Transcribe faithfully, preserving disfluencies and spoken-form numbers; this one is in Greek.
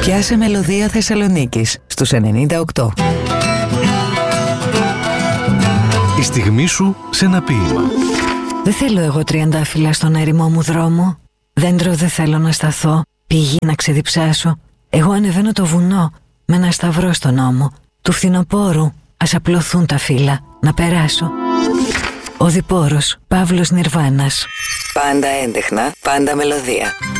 Πιάσε μελωδία Θεσσαλονίκης στους ενενήντα οκτώ. Η στιγμή σου σε ένα ποίημα. Δεν θέλω εγώ τριαντάφυλλα στον έρημο μου δρόμο. Δέντρο δεν θέλω να σταθώ, πηγή να ξεδιψάσω. Εγώ ανεβαίνω το βουνό με ένα σταυρό στον ώμο. Του φθινοπόρου ας απλωθούν τα φύλλα, να περάσω. Ο Διπόρος, Παύλος Νιρβάνας. Πάντα έντεχνα, πάντα μελωδία.